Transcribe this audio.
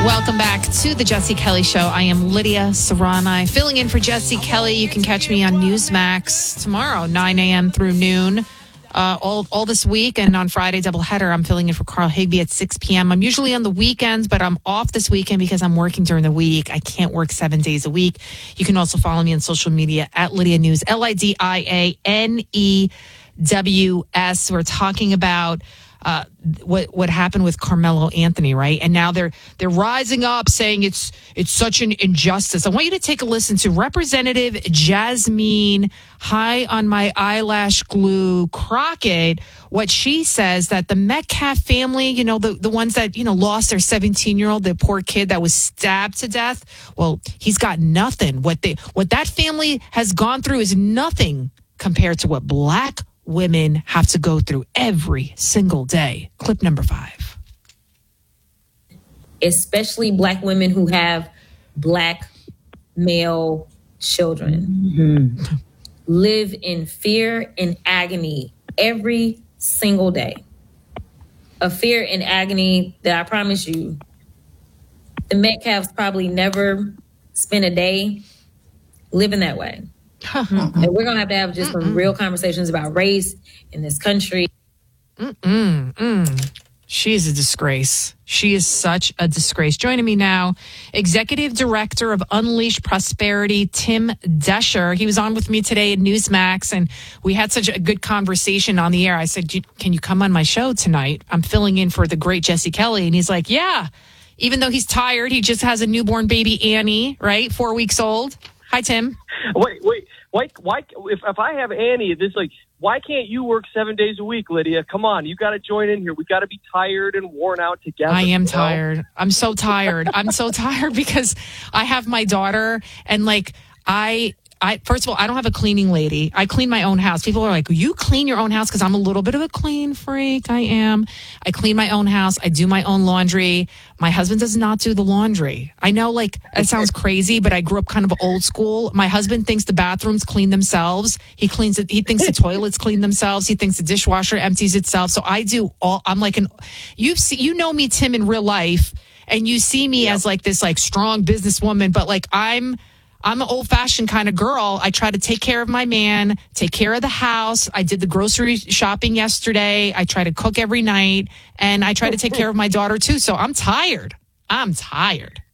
Welcome back to the Jesse Kelly Show. I am Lydia Serrani, filling in for Jesse Kelly. You can catch me on Newsmax tomorrow, 9 a.m. through noon. All this week, and on Friday, doubleheader, I'm filling in for Carl Higby at 6 p.m. I'm usually on the weekends, but I'm off this weekend because I'm working during the week. I can't work 7 days a week. You can also follow me on social media at Lydia News, LIDIANEWS. We're talking about what happened with Carmelo Anthony, right? And now they're rising up saying it's such an injustice. I want you to take a listen to Representative Jasmine High on My Eyelash Glue Crockett. What she says that the Metcalf family, you know, the ones that, you know, lost their 17-year-old, the poor kid that was stabbed to death. Well, he's got nothing. What that family has gone through is nothing compared to what Black women have to go through every single day. Clip number 5. Especially Black women who have Black male children live in fear and agony every single day. A fear and agony that I promise you, the Metcalfs probably never spent a day living that way. And we're going to have just some real conversations about race in this country. She is a disgrace. She is such a disgrace. Joining me now, Executive Director of Unleash Prosperity, Tim Descher. He was on with me today at Newsmax, and we had such a good conversation on the air. I said, can you come on my show tonight? I'm filling in for the great Jesse Kelly. And he's like, yeah. Even though he's tired, he just has a newborn baby, Annie, right? 4 weeks old. Hi, Tim. Wait. Why? If I have Annie, why can't you work 7 days a week, Lydia? Come on, you got to join in here. We got to be tired and worn out together. I am tired. I'm so tired. I'm so tired because I have my daughter, and I first of all, I don't have a cleaning lady. I clean my own house. People are like, you clean your own house? Because I'm a little bit of a clean freak. I am. I clean my own house. I do my own laundry. My husband does not do the laundry. I know, it sounds crazy, but I grew up kind of old school. My husband thinks the bathrooms clean themselves. He cleans it. He thinks the toilets clean themselves. He thinks the dishwasher empties itself. So I do all. I'm like you know me, Tim, in real life, and you see me as this strong businesswoman, but I'm an old-fashioned kind of girl. I try to take care of my man, take care of the house. I did the grocery shopping yesterday. I try to cook every night, and I try to take care of my daughter, too. So I'm tired.